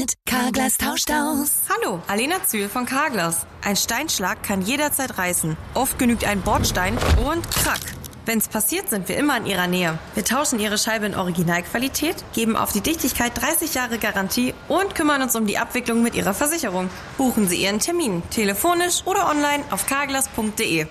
mit Carglass tauscht aus. Hallo, Alena Zühl von Carglass. Ein Steinschlag kann jederzeit reißen. Oft genügt ein Bordstein und krack. Wenn's passiert, sind wir immer in Ihrer Nähe. Wir tauschen Ihre Scheibe in Originalqualität, geben auf die Dichtigkeit 30 Jahre Garantie und kümmern uns um die Abwicklung mit Ihrer Versicherung. Buchen Sie Ihren Termin, telefonisch oder online auf carglass.de.